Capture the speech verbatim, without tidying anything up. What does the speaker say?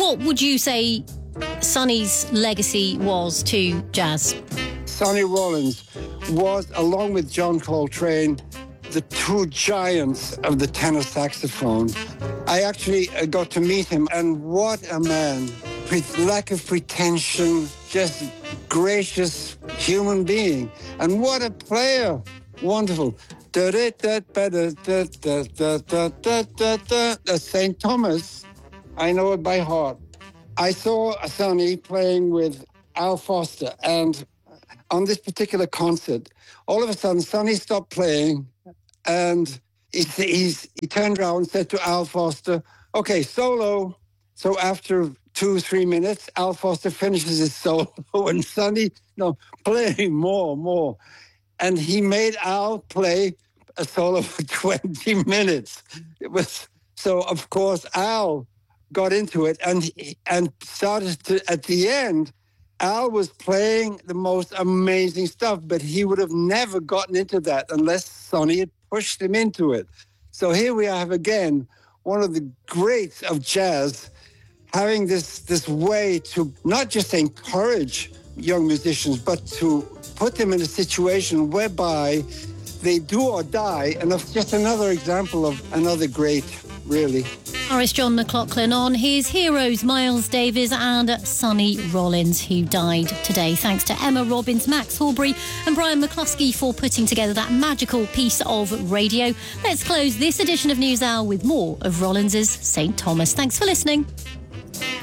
what would you say Sonny's legacy was to jazz? Sonny Rollins was, along with John Coltrane, the two giants of the tenor saxophone. I actually got to meet him, and what a man. With lack of pretension, just gracious human being. And what a player. Wonderful. Saint Thomas, I know it by heart. I saw Sonny playing with Al Foster, and on this particular concert, all of a sudden, Sonny stopped playing, and he, he's, he turned around and said to Al Foster, okay, solo. So after two, three minutes, Al Foster finishes his solo, and Sonny, you know, playing more, more. And he made Al play a solo for twenty minutes. It was, so of course, Al got into it, and and started to, at the end, Al was playing the most amazing stuff, but he would have never gotten into that unless Sonny had pushed him into it. So here we have again one of the greats of jazz having this, this way to not just encourage young musicians, but to put them in a situation whereby they do or die. And that's just another example of another great, really. Morris John McLaughlin on his heroes, Miles Davis and Sonny Rollins, who died today. Thanks to Emma Robbins, Max Horbury and Brian McCluskey for putting together that magical piece of radio. Let's close this edition of NewsHour with more of Rollins's Saint Thomas. Thanks for listening.